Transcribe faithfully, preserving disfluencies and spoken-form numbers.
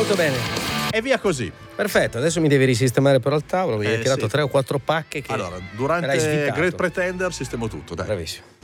Molto bene. E via così. Perfetto, adesso mi devi risistemare però al tavolo, mi Eh, hai tirato sì. tre o quattro pacche che Allora, me l'hai durante svitato. Great Pretender sistemo tutto, dai. Bravissimo.